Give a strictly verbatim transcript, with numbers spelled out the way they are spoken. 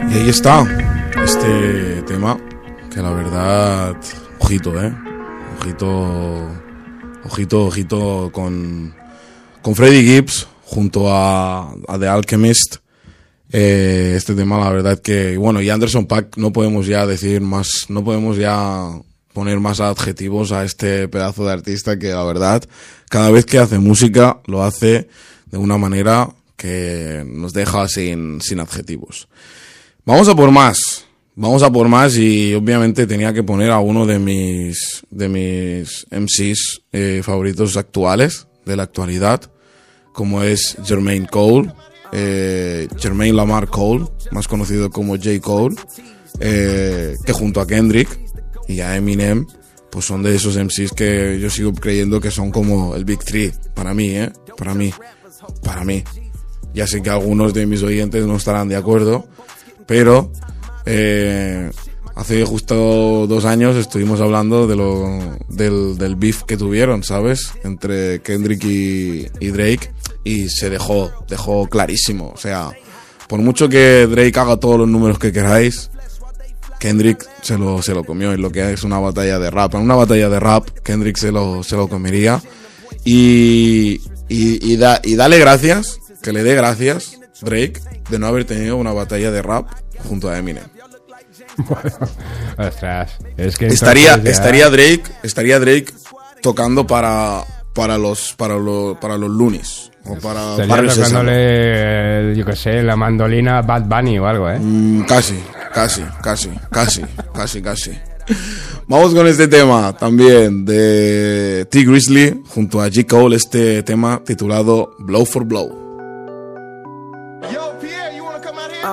Y ahí está, este tema, que la verdad, ojito, eh, ojito, ojito, ojito con, con Freddie Gibbs junto a, a The Alchemist. Eh, este tema, la verdad que, bueno, y Anderson .Paak, no podemos ya decir más, no podemos ya poner más adjetivos a este pedazo de artista que la verdad, cada vez que hace música, lo hace de una manera que nos deja sin, sin adjetivos. Vamos a por más, vamos a por más y obviamente tenía que poner a uno de mis, de mis M Cs eh, favoritos actuales, de la actualidad, como es Jermaine Cole, eh, Jermaine Lamar Cole, más conocido como J. Cole, eh, que junto a Kendrick y a Eminem, pues son de esos M Cs que yo sigo creyendo que son como el Big Three, para mí, eh, para mí, para mí. Ya sé que algunos de mis oyentes no estarán de acuerdo, pero eh, hace justo dos años estuvimos hablando de lo del, del beef que tuvieron, ¿sabes? Entre Kendrick y, y Drake, y se dejó, dejó clarísimo. O sea, por mucho que Drake haga todos los números que queráis, Kendrick se lo, se lo comió en lo que es una batalla de rap. En una batalla de rap, Kendrick se lo, se lo comería. Y, y, y, da, y dale gracias, que le dé gracias Drake de no haber tenido una batalla de rap junto a Eminem. Bueno, ostras, es que estaría ya... estaría Drake estaría Drake tocando para para los para los para los Loonies o para Barrio tocándole, yo que sé, la mandolina a Bad Bunny o algo, eh. Mm, casi, casi, casi, casi, casi, casi. Vamos con este tema también de T Grizzly junto a J. Cole, este tema titulado Blow for Blow. Yo, Pierre, you wanna come